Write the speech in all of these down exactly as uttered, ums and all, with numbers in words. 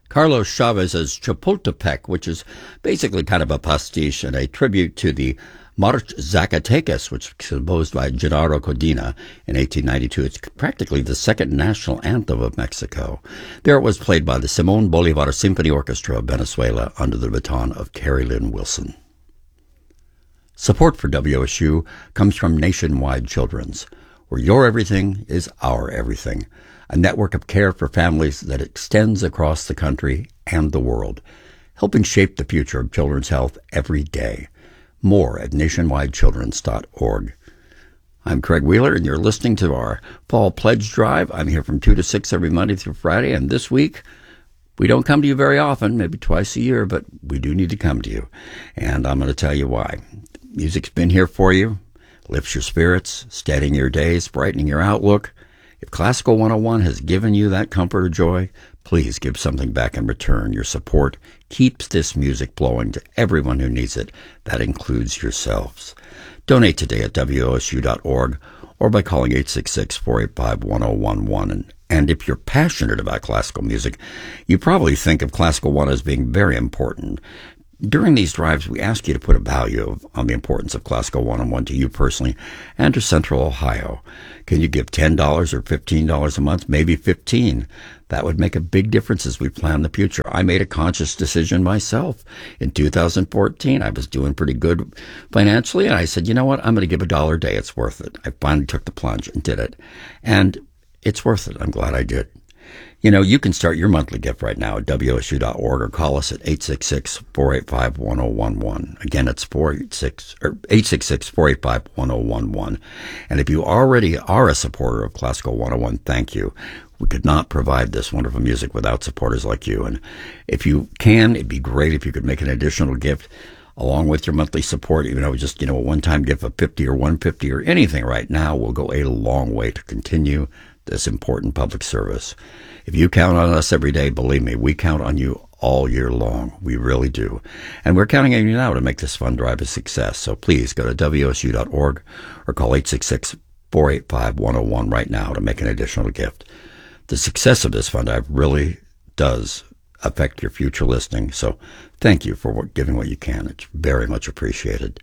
Carlos Chavez's Chapultepec, which is basically kind of a pastiche and a tribute to the March Zacatecas, which was composed by Genaro Codina in eighteen ninety-two. It's practically the second national anthem of Mexico. There it was played by the Simón Bolívar Symphony Orchestra of Venezuela under the baton of Terry Lynn Wilson. Support for W S U comes from Nationwide Children's, where your everything is our everything, a network of care for families that extends across the country and the world, helping shape the future of children's health every day. More at nationwide children's dot org. I'm Craig Wheeler, and you're listening to our Fall Pledge Drive. I'm here from two to six every Monday through Friday, and this week, we don't come to you very often, maybe twice a year, but we do need to come to you, and I'm going to tell you why. Music's been here for you, lifts your spirits, steadying your days, brightening your outlook. If Classical one oh one has given you that comfort or joy, please give something back in return. Your support keeps this music flowing to everyone who needs it. That includes yourselves. Donate today at W S U dot org or by calling eight six six, four eight five, one oh one one. And, and if you're passionate about classical music, you probably think of Classical One as being very important. During these drives, we ask you to put a value of, on the importance of Classical one oh one to you personally and to Central Ohio. Can you give ten dollars or fifteen dollars a month? Maybe fifteen dollars. That would make a big difference as we plan the future. I made a conscious decision myself. In two thousand fourteen, I was doing pretty good financially, and I said, you know what, I'm going to give a dollar a day. It's worth it. I finally took the plunge and did it. And it's worth it. I'm glad I did. You know, you can start your monthly gift right now at W S U dot org or call us at eight six six, four eight five, one oh one one. Again, it's four eight six, or eight six six, four eight five, one oh one one. And if you already are a supporter of Classical one oh one, thank you. We could not provide this wonderful music without supporters like you. And if you can, it'd be great if you could make an additional gift along with your monthly support. Even though just, you know, a one-time gift of fifty or one hundred fifty or anything right now will go a long way to continue this important public service. If you count on us every day, believe me, we count on you all year long. We really do. And we're counting on you now to make this fund drive a success. So please go to W S U dot org or call eight six six, four eight five, one oh one right now to make an additional gift. The success of this fund drive really does affect your future listening. So thank you for giving what you can. It's very much appreciated.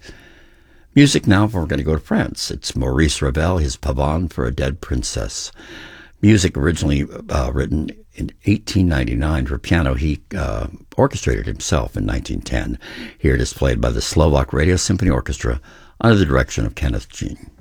Music now, we're going to go to France. It's Maurice Ravel, his Pavane for a Dead Princess. Music originally uh, written in eighteen ninety-nine for piano. He uh, orchestrated himself in nineteen ten. Here it is played by the Slovak Radio Symphony Orchestra under the direction of Kenneth Jean.